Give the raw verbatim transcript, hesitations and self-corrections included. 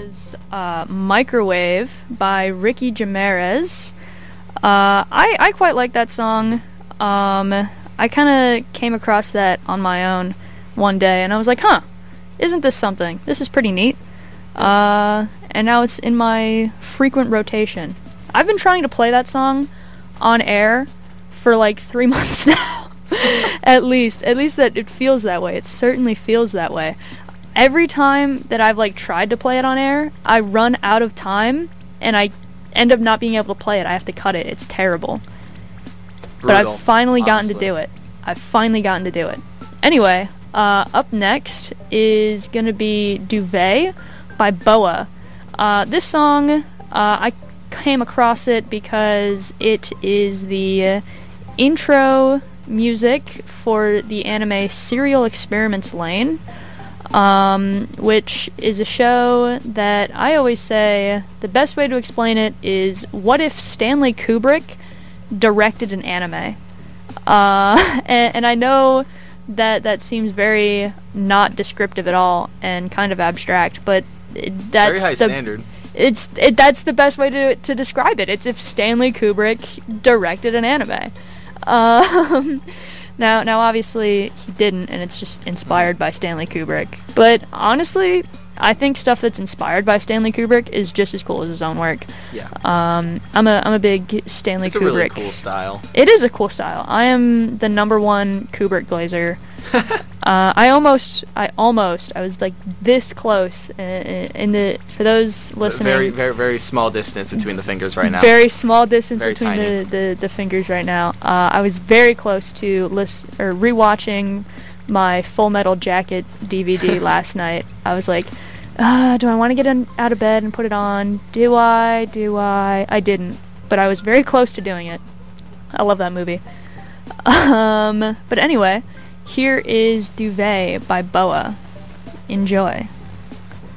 was uh, Microwave by Ricky Jimenez. Uh, I, I quite like that song. Um, I kind of came across that on my own one day, and I was like, huh, isn't this something? This is pretty neat. Uh, and now it's in my frequent rotation. I've been trying to play that song on air for like three months now. At least. At least that it feels that way. It certainly feels that way. Every time that I've like tried to play it on air, I run out of time and I end up not being able to play it. I have to cut it. It's terrible. Brutal, but I've finally gotten honestly. to do it. I've finally gotten to do it. Anyway, uh, up next is going to be Duvet by Boa. Uh, this song, uh, I came across it because it is the uh, intro music for the anime Serial Experiments Lain, um, which is a show that I always say the best way to explain it is, what if Stanley Kubrick directed an anime? Uh, and, and I know that that seems very not descriptive at all and kind of abstract, but it, that's Very high the standard. it's it, that's the best way to to describe it. It's if Stanley Kubrick directed an anime. Um, now, now, obviously he didn't, and it's just inspired by Stanley Kubrick. But honestly, I think stuff that's inspired by Stanley Kubrick is just as cool as his own work. Yeah. Um, I'm a I'm a big Stanley It's a Kubrick. really cool style. It is a cool style. I am the number one Kubrick glazer. uh, I almost, I almost, I was like this close. Uh, in the for those listening, Very, very, very small distance between the fingers right now. very small distance Very between tiny. the, the, the fingers right now. Uh, I was very close to list or rewatching my Full Metal Jacket D V D last night. I was like, uh, do I want to get in, out of bed and put it on? Do I? Do I? I didn't, but I was very close to doing it. I love that movie. Um, but anyway, here is Duvet by Boa. Enjoy.